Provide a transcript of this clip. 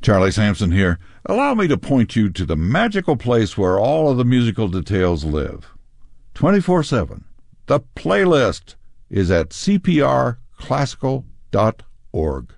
Charlie Sampson here. Allow me to point you to the magical place where all of the musical details live. 24/7. The playlist is at cprclassical.org.